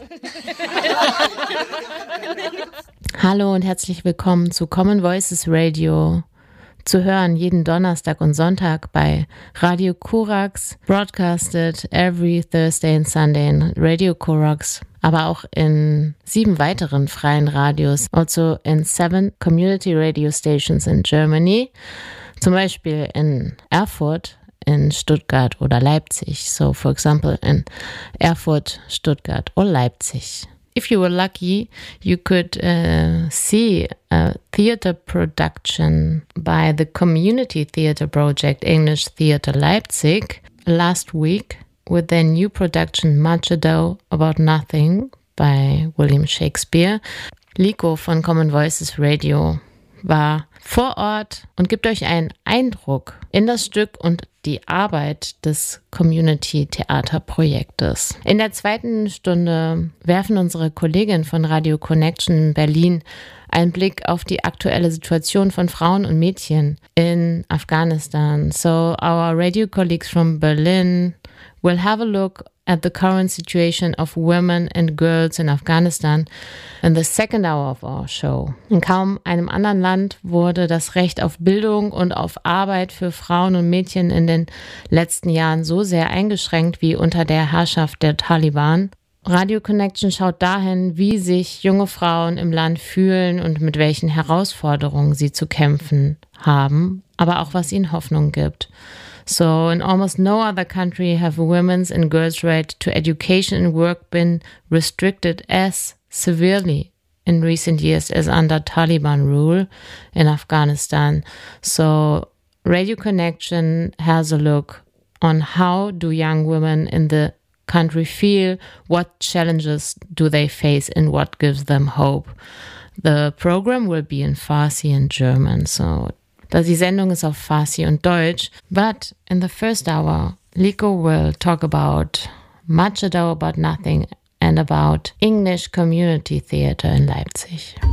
Hallo und herzlich willkommen zu Common Voices Radio. Zu hören jeden Donnerstag und Sonntag bei Radio Korax, broadcasted every Thursday and Sunday in Radio Korax, aber auch in 7 weiteren freien Radios, also in 7 community radio stations in Germany, zum Beispiel in Erfurt, in Stuttgart oder Leipzig. So, for example, in Erfurt, Stuttgart or Leipzig. If you were lucky, you could see a theater production by the Community Theater Project English Theater Leipzig last week with their new production Much Ado About Nothing by William Shakespeare. Liko von Common Voices Radio war vor Ort und gibt euch einen Eindruck in das Stück und die Arbeit des Community-Theater-Projektes. In der zweiten Stunde werfen unsere Kolleginnen von Radio Connection in Berlin einen Blick auf die aktuelle Situation von Frauen und Mädchen in Afghanistan. So our radio colleagues from Berlin will have a look at the current situation of women and girls in Afghanistan in the second hour of our show. In kaum einem anderen Land wurde das Recht auf Bildung und auf Arbeit für Frauen und Mädchen in den letzten Jahren so sehr eingeschränkt wie unter der Herrschaft der Taliban. Radio Connection schaut dahin, wie sich junge Frauen im Land fühlen und mit welchen Herausforderungen sie zu kämpfen haben, aber auch was ihnen Hoffnung gibt. So in almost no other country have women's and girls' right to education and work been restricted as severely in recent years as under Taliban rule in Afghanistan. So Radio Connection has a look on how do young women in the country feel, what challenges do they face and what gives them hope. The program will be in Farsi and German, so die Sendung ist auf Farsi und Deutsch. But in the first hour, Liko will talk about Much Ado About Nothing and about English Community Theater in Leipzig.